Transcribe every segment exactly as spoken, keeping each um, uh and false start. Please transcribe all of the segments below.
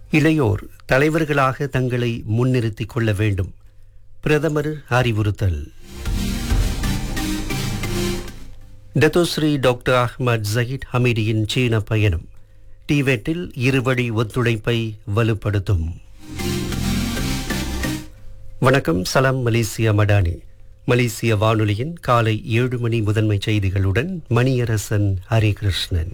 இளையோர் தலைவர்களாக தங்களை முன்னிறுத்திக் கொள்ள வேண்டும். பிரதமர் அறிவுறுத்தல். டத்தோஸ்ரீ டாக்டர் அஹ்மத் ஜஹீத் ஹமீடியின் சீன பயணம் டிபெட்டில் இருவழி ஒத்துழைப்பை வலுப்படுத்தும். வணக்கம். சலாம் மலேசியா மடானி. மலேசிய வானொலியின் காலை ஏழு மணி முதன்மை செய்திகளுடன் மணியரசன் ஹரிகிருஷ்ணன்.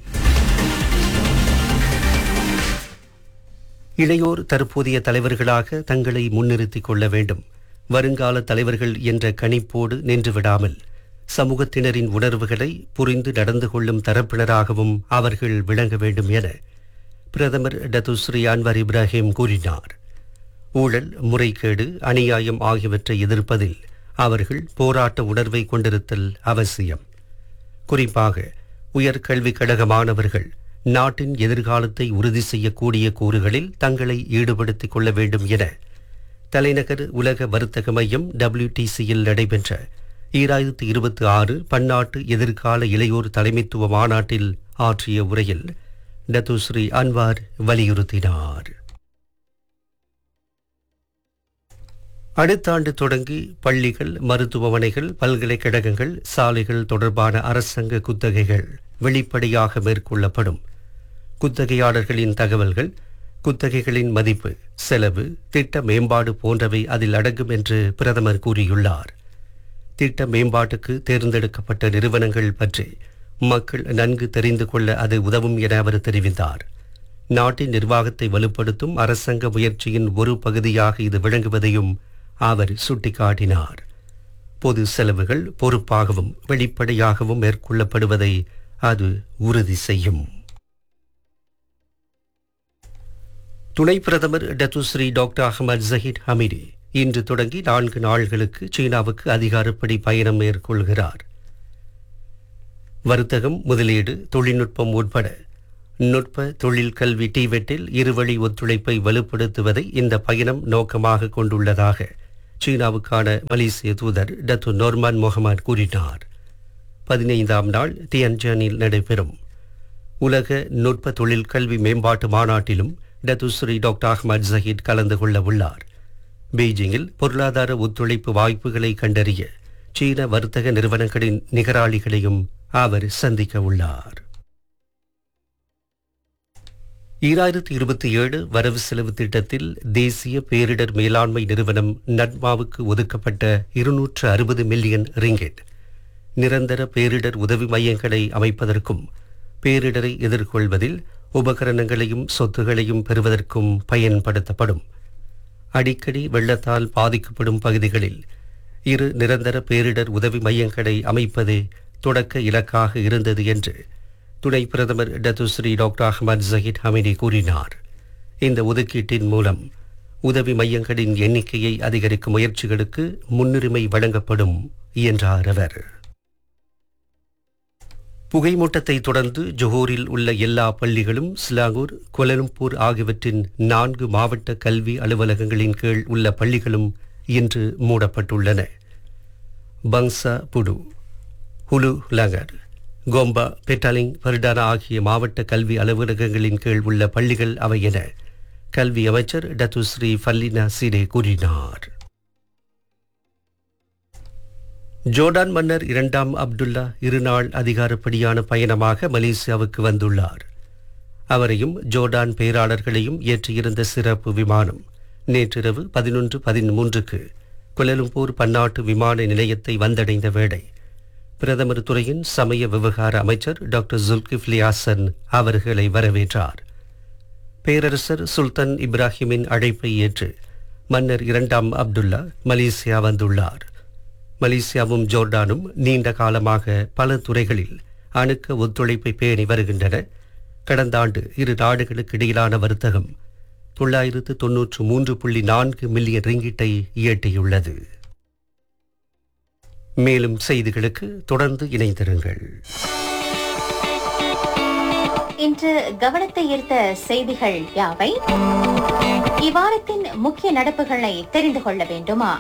இளையோர் தற்போதைய தலைவர்களாக தங்களை முன்னிறுத்திக் கொள்ள வேண்டும். வருங்கால தலைவர்கள் என்ற கணிப்போடு நின்றுவிடாமல் சமூகத்தினரின் உணர்வுகளை புரிந்து நடந்து கொள்ளும் தரப்பினராகவும் அவர்கள் விளங்க வேண்டும் என பிரதமர் டத்துஸ்ரீ அன்வர் இப்ராஹிம் கூறினார். ஊழல், முறைகேடு, அநியாயம் ஆகியவற்றை எதிர்ப்பதில் அவர்கள் போராட்ட உணர்வை கொண்டிருத்தல் அவசியம். குறிப்பாக உயர்கல்விக் கழக மாணவர்கள் நாட்டின் எதிர்காலத்தை உறுதி செய்யக்கூடிய கூறுகளில் தங்களை ஈடுபடுத்திக் கொள்ள வேண்டும் என தலைநகர் உலக வர்த்தக மையம் டபிள்யூடிசியில் நடைபெற்ற ஈராயிரத்தி இருபத்தி ஆறு பன்னாட்டு எதிர்கால இளையோர் தலைமைத்துவ மாநாட்டில் ஆற்றிய உரையில் டத்துஸ்ரீ அன்வார் வலியுறுத்தினார். அடுத்த ஆண்டு தொடங்கி பள்ளிகள், மருத்துவமனைகள், பல்கலைக்கழகங்கள், சாலைகள் தொடர்பான அரசாங்க குத்தகைகள் வெளிப்படையாக மேற்கொள்ளப்படும். குத்தகையாளர்களின் தகவல்கள், குத்தகைகளின் மதிப்பு, செலவு, திட்ட மேம்பாடு போன்றவை அதில் அடங்கும் என்று பிரதமர் கூறியுள்ளார். திட்ட மேம்பாட்டுக்கு தேர்ந்தெடுக்கப்பட்ட நிறுவனங்கள் பற்றி மக்கள் நன்கு தெரிந்து கொள்ள அது உதவும் என அவர் தெரிவித்தார். நாட்டின் நிர்வாகத்தை வலுப்படுத்தும் அரசாங்க முயற்சியின் ஒரு பகுதியாக இது விளங்குவதையும் அவர் சுட்டிக்காட்டினார். பொது செலவுகள் பொறுப்பாகவும் வெளிப்படையாகவும் மேற்கொள்ளப்படுவதை அது உறுதி செய்யும். துணை பிரதமர் Datuk Seri doctor Ahmad Zahid Hamidi இன்று தொடங்கி நான்கு நாள்களுக்கு சீனாவுக்கு அதிகாரப்படி பயணம் மேற்கொள்கிறார். வர்த்தகம், முதலீடு, தொழில்நுட்பம் உட்பட நுட்ப தொழில் கல்வி டிபெட்டில் இருவழி ஒத்துழைப்பை வலுப்படுத்துவதை இந்த பயணம் நோக்கமாக கொண்டுள்ளதாக சீனாவுக்கான மலேசிய தூதர் டத்து நோர்மான் முகமது கூறினார். பதினைந்தாம் நாள் தியன்ஜனில் நடைபெறும் உலக நுட்ப தொழில் கல்வி மேம்பாட்டு மாநாட்டிலும் டத்துஸ்ரீ டாக்டர் அஹ்மத் ஜஹீத் கலந்து கொள்ள உள்ளார். பெய்ஜிங்கில் பொருளாதார ஒத்துழைப்பு வாய்ப்புகளை கண்டறிய சீன வர்த்தக நிறுவனங்களின் நிகராளிகளையும் அவர் சந்திக்க உள்ளார். ஈராயிரத்தி இருபத்தி ஏழு வரவு செலவு திட்டத்தில் தேசிய பேரிடர் மேலாண்மை நிறுவனம் நட்மாவுக்கு ஒதுக்கப்பட்ட இருநூற்று அறுபது மில்லியன் ரிங்கெட் நிரந்தர பேரிடர் உதவி மையங்களை அமைப்பதற்கும் பேரிடரை எதிர்கொள்வதில் உபகரணங்களையும் சொத்துகளையும் பெறுவதற்கும் பயன்படுத்தப்படும். அடிக்கடி வெள்ளத்தால் பாதிக்கப்படும் பகுதிகளில் இரு நிரந்தர பேரிடர் உதவி மையங்களை அமைப்பதே தொடக்க இலக்காக இருந்தது என்று துணை பிரதமர் Datuk Seri doctor Ahmad Zahid Hamidi கூறினார். இந்த ஒதுக்கீட்டின் மூலம் உதவி மையங்களின் எண்ணிக்கையை அதிகரிக்கும் முயற்சிகளுக்கு முன்னுரிமை வழங்கப்படும் என்றார் அவர். புகைமூட்டத்தை தொடர்ந்து ஜொஹோரில் உள்ள எல்லா பள்ளிகளும் சிலாங்கூர், கோலலம்பூர் ஆகியவற்றின் நான்கு மாவட்ட கல்வி அலுவலகங்களின் கீழ் உள்ள பள்ளிகளும் இன்று மூடப்பட்டுள்ளன. பங்சா புடு, ஹுலு லங்கர், கோம்பா, பெட்டாலிங், பர்டானா ஆகிய மாவட்ட கல்வி அலுவலகங்களின் கீழ் உள்ள பள்ளிகள் அவை என கல்வி அமைச்சர் டத்துஸ்ரீ ஃபல்லினா சீடே கூறினார். ஜோர்டான் மன்னர் இரண்டாம் அப்துல்லா இருநாள் அதிகாரப்படியான பயணமாக மலேசியாவுக்கு வந்துள்ளார். அவரையும் ஜோர்டான் பேராளர்களையும் ஏற்றியிருந்த சிறப்பு விமானம் நேற்றிரவு பதினொன்று பதிமூன்றுக்கு கோலலம்பூர் பன்னாட்டு விமான நிலையத்தை வந்தடைந்த வேளை பிரதமர் துறையின் சமய விவகார அமைச்சர் டாக்டர் ஜுல்கிஃப்லி ஹசன் அவர்களை வரவேற்றார். பேரரசர் சுல்தான் இப்ராஹிமின் அழைப்பை ஏற்று மன்னர் இரண்டாம் அப்துல்லா மலேசியா வந்துள்ளார். மலேசியாவும் ஜோர்டானும் நீண்ட காலமாக பல துறைகளில் அணுக்க ஒத்துழைப்பை பேணி வருகின்றன. கடந்த ஆண்டு இரு நாடுகளுக்கு இடையிலான வர்த்தகம் தொள்ளாயிரத்து தொன்னூற்று மூன்று புள்ளி நான்கு மில்லியன் ரிங்கிட்டை எட்டியுள்ளது. மேலும் செய்திகளுக்கு தொடர்ந்து இணைந்திருங்கள். இன்று கவனத்தை ஈர்த்த செய்திகள் யாவை? இவ்வாரத்தின் முக்கிய நடப்புகளை தெரிந்து கொள்ள வேண்டுமா?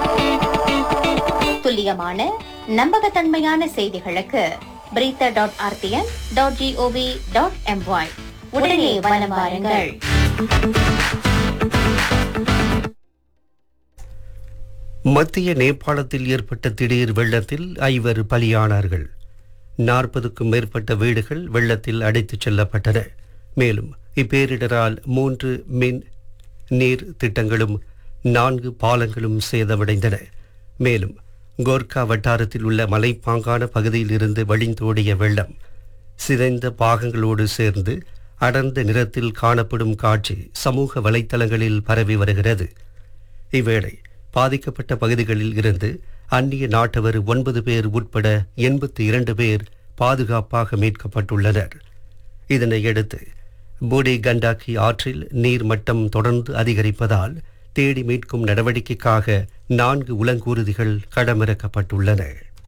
துல்லியமான நம்பகத்தன்மையான செய்திகளுக்கு பிரீத்த dot RTN dot gov dot MY உடனே வலம் வாருங்கள். மத்திய நேபாளத்தில் ஏற்பட்ட திடீர் வெள்ளத்தில் ஐவர் பலியானார்கள். நாற்பதுக்கும் மேற்பட்ட வீடுகள் வெள்ளத்தில் அடித்துச் செல்லப்பட்டன. மேலும் இப்பேரிடரால் மூன்று மின் நீர் திட்டங்களும் நான்கு பாலங்களும் சேதமடைந்தன. மேலும் கோர்கா வட்டாரத்தில் உள்ள மலைப்பாங்கான பகுதியில் இருந்து வழிந்தோடிய வெள்ளம் சிதைந்த பாகங்களோடு சேர்ந்து அடர்ந்த நிறத்தில் காணப்படும் காட்சி சமூக வலைத்தளங்களில் பரவி வருகிறது. இவ்வேளை பாதிக்கப்பட்ட பகுதிகளில் இருந்து அந்நிய நாட்டவர் ஒன்பது பேர் உட்பட எண்பத்தி இரண்டு பேர் பாதுகாப்பாக மீட்கப்பட்டுள்ளனர். இதனையடுத்து பூடி கண்டாக்கி ஆற்றில் நீர்மட்டம் தொடர்ந்து அதிகரிப்பதால் தேடி மீட்கும் நடவடிக்கைக்காக நான்கு உலங்கூர்திகள் களமிறக்கப்பட்டுள்ளன.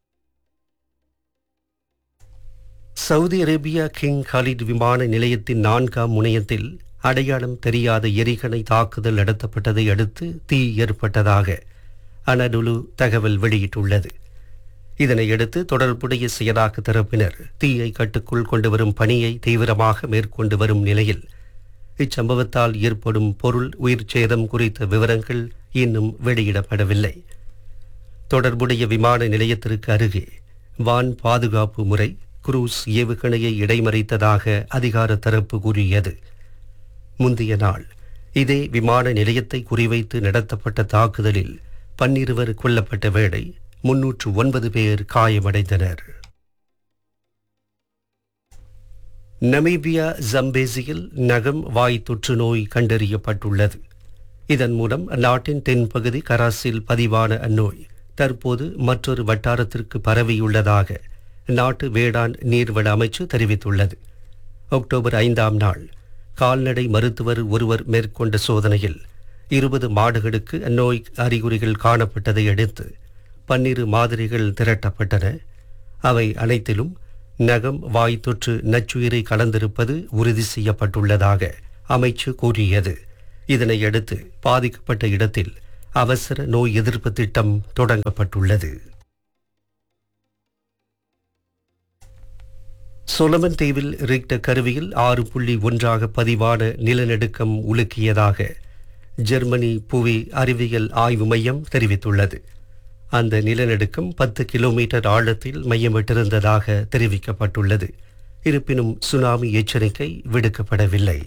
சவுதி அரேபியா கிங் காலிட் விமான நிலையத்தின் நான்காம் முனையத்தில் அடையாளம் தெரியாத எரிகணை தாக்குதல் நடத்தப்பட்டதை அடுத்து தீ ஏற்பட்டதாக அனடுலு தகவல் வெளியிட்டுள்ளது. இதனையடுத்து தொடர்புடைய செயலாக்க தரப்பினர் தீயை கட்டுக்குள் கொண்டு வரும் பணியை தீவிரமாக மேற்கொண்டு வரும் நிலையில் இச்சம்பவத்தால் ஏற்படும் பொருள் உயிர் சேதம் குறித்த விவரங்கள் இன்னும் வெளியிடப்படவில்லை. தொடர்புடைய விமான நிலையத்திற்கு அருகே வான் பாதுகாப்பு முறை குரூஸ் ஏவுகணையை இடைமறித்ததாக அதிகார தரப்பு கூறியது. முந்தைய நாள் இதே விமான நிலையத்தை குறிவைத்து நடத்தப்பட்ட தாக்குதலில் பன்னிருவர் கொல்லப்பட்ட வேளை முன்னூற்று ஒன்பது பேர் காயமடைந்தனர். நமீபியா ஜம்பேசியில் நகம் வாய் தொற்று நோய் கண்டறியப்பட்டுள்ளது. இதன் மூலம் அந்நாட்டின் தென்பகுதி கராசில் பதிவான அந்நோய் தற்போது மற்றொரு வட்டாரத்திற்கு பரவியுள்ளதாக நாட்டு வேளாண் நீர்வள அமைச்சு தெரிவித்துள்ளது. அக்டோபர் ஐந்தாம் நாள் கால்நடை மருத்துவர் ஒருவர் மேற்கொண்ட சோதனையில் இருபது மாடுகளுக்கு அந்நோய் அறிகுறிகள் காணப்பட்டதை அடுத்து பன்னிரு மாதிரிகள் திரட்டப்பட்டன. அவை அனைத்திலும் நகம் வாய் தொற்று நச்சுயிரை கலந்திருப்பது உறுதி செய்யப்பட்டுள்ளதாக அமைச்சு கூறியது. இதனையடுத்து பாதிக்கப்பட்ட இடத்தில் அவசர நோய் எதிர்ப்பு திட்டம் தொடங்கப்பட்டுள்ளது. சொலமன் தீவில் ரிக்டர் கருவியில் ஆறு புள்ளி ஒன்றாக பதிவான நிலநடுக்கம் உலுக்கியதாக ஜெர்மனி புவி அறிவியல் ஆய்வு மையம் தெரிவித்துள்ளது. அந்த நிலநடுக்கம் பத்து கிலோமீட்டர் ஆழத்தில் மையமிட்டிருந்ததாக தெரிவிக்கப்பட்டுள்ளது. இருப்பினும் சுனாமி எச்சரிக்கை விடுக்கப்படவில்லை.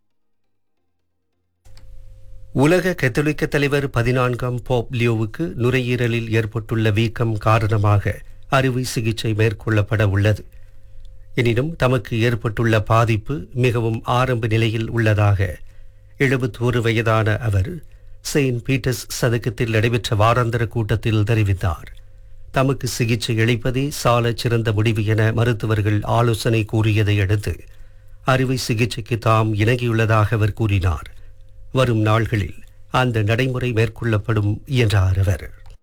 உலக கத்தோலிக்க தலைவர் பதினான்காம் போப் லியோவுக்கு நுரையீரலில் ஏற்பட்டுள்ள வீக்கம் காரணமாக அறுவை சிகிச்சை மேற்கொள்ளப்பட உள்ளது. எனினும் தமக்கு ஏற்பட்டுள்ள பாதிப்பு மிகவும் ஆரம்ப நிலையில் உள்ளதாக எழுபத்தோரு வயதான அவர் செயின்ட் பீட்டர்ஸ் சதுக்கத்தில் நடைபெற்ற வாராந்திர கூட்டத்தில் தெரிவித்தார். தமக்கு சிகிச்சை அளிப்பதே சால சிறந்த முடிவு என மருத்துவர்கள் ஆலோசனை கூறியதை அடுத்து அறுவை சிகிச்சைக்கு தாம் இணங்கியுள்ளதாக அவர் கூறினார். வரும் நாள்களில் அந்த நடைமுறை மேற்கொள்ளப்படும் என்றார் அவர்.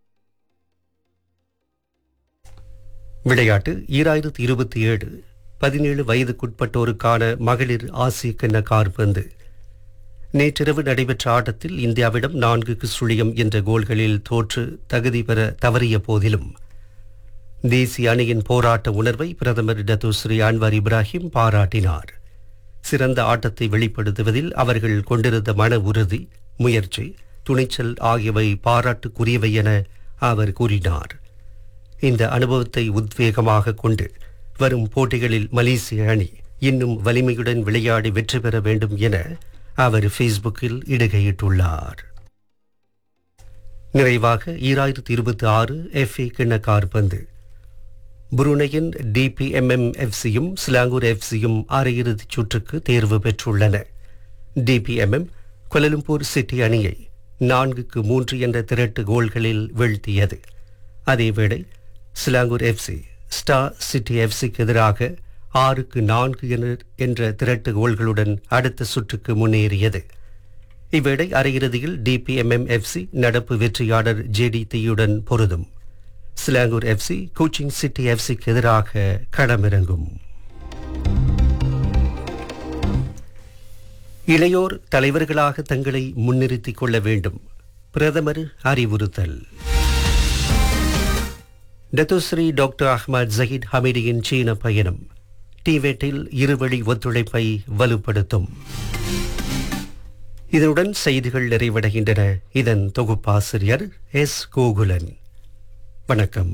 விளையாட்டு ஈராயிரத்தி இருபத்தி ஏழு பதினேழு வயதுக்குட்பட்டோருக்கான மகளிர் ஆசிய கிண்ண காற்பந்து. நேற்றிரவு நடைபெற்ற ஆட்டத்தில் இந்தியாவிடம் நான்குக்கு சுழியம் என்ற கோல்களில் தோற்று தகுதி பெற தவறிய போதிலும் தேசிய அணியின் போராட்ட உணர்வை பிரதமர் டத்தோஸ்ரீ அன்வார் இப்ராஹிம் பாராட்டினார். சிறந்த ஆட்டத்தை வெளிப்படுத்துவதில் அவர்கள் கொண்டிருந்த மன உறுதி, முயற்சி, துணிச்சல் ஆகியவை பாராட்டுக்குரியவை என அவர் கூறினார். இந்த அனுபவத்தை உத்வேகமாக கொண்டு வரும் போட்டிகளில் மலேசிய அணி இன்னும் வலிமையுடன் விளையாடி வெற்றி பெற வேண்டும் என அவர் ஃபேஸ்புக்கில் இடுகையிட்டுள்ளார். நிறைவாக ஈராயிரத்தி இருபத்தி ஆறு எஃப் ஏ கிண்ண காற்பந்து. புருனையின் டிபிஎம்எம் எஃப்சியும் சிலாங்கூர் எஃப்சியும் அரையிறுதிச் சுற்றுக்கு தேர்வு பெற்றுள்ளன. டிபிஎம்எம் கோலாலம்பூர் சிட்டி அணியை நான்குக்கு மூன்று என்ற திரட்டு கோல்களில் வீழ்த்தியது. அதேவேளை சிலாங்கூர் எஃப்சி ஸ்டார் சிட்டி எஃப்சிக்கு எதிராக ஆறுக்கு நான்கு என்ற திரட்டு கோல்களுடன் அடுத்த சுற்றுக்கு முன்னேறியது. இவ்வேளை அரையிறுதியில் டிபிஎம்எம் எஃப்சி நடப்பு வெற்றியாளர் ஜேடிடியுடன் பொருதும். சிலாங்கூர் எஃப்சி கோச்சிங் சிட்டி எஃப்சிக்கு எதிராக களமிறங்கும். இளையோர் தலைவர்களாக தங்களை முன்னிறுத்திக் கொள்ள வேண்டும், பிரதமர் அறிவுறுத்தல். டத்தோஸ்ரீ டாக்டர் அஹ்மத் ஜஹீத் ஹமீடியின் சீன பயணம் டிவேட்டில் இருவழி ஒத்துழைப்பை வலுப்படுத்தும். இதனுடன் செய்திகள் நிறைவடைகின்றன. இதன் தொகுப்பாசிரியர் எஸ் கோகுலன். வணக்கம்.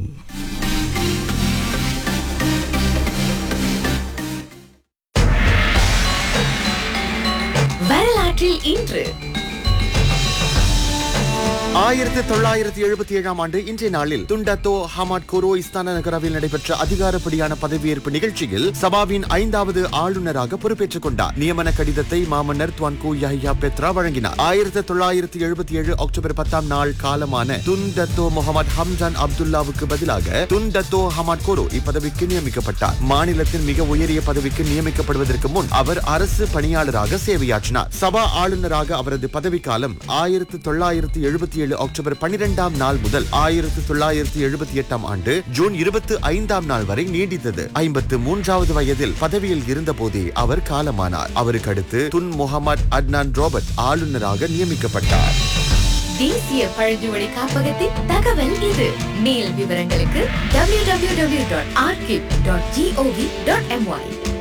வரலாற்றில் இன்று ஆயிரத்தி தொள்ளாயிரத்தி எழுபத்தி ஏழாம் ஆண்டு இன்றைய நாளில் துண்டத்தோ ஹமாட் கோரோ இஸ்தான நகராவில் நடைபெற்ற அதிகாரப்படியான பதவியேற்பு நிகழ்ச்சியில் சபாவின் ஐந்தாவது ஆளுநராக பொறுப்பேற்றுக் கொண்டார். நியமன கடிதத்தை மாமன்னர் துவான்கோ யஹ்யா பெத்ரா வழங்கினார். ஆயிரத்தி தொள்ளாயிரத்தி எழுபத்தி ஏழு அக்டோபர் பத்தாம் நாள் காலமான துண்டத்தோ முகமது ஹம்சான் அப்துல்லாவுக்கு பதிலாக துண்டத்தோ ஹமாட் கோரோ இப்பதவிக்கு நியமிக்கப்பட்டார். மாநிலத்தின் மிக உயரிய பதவிக்கு நியமிக்கப்படுவதற்கு முன் அவர் அரசு பணியாளராக சேவையாற்றினார். சபா ஆளுநராக அவரது பதவிக்காலம் ஆயிரத்தி தொள்ளாயிரத்தி எழுபத்தி ஏழு அக்டோபர் பனிரெண்டாம் நாள் முதல் ஆயிரத்தி தொள்ளாயிரத்தி எழுபத்தி எட்டாம் ஆண்டு ஜூன் இருபத்தி ஐந்தாம் நாள் வரை நீடித்தது. ஐம்பத்து மூன்றாவது வயதில் பதவியில் இருந்த போதே அவர் காலமானார். அவருக்கு அடுத்து துன் முகமது அட்னான் ரோபர்ட் ஆளுநராக நியமிக்கப்பட்டார். தேசிய பழங்குடி காப்பகத்தின் தகவல் இது. மேல் விவரங்களுக்கு W W W dot archive dot gov dot MY.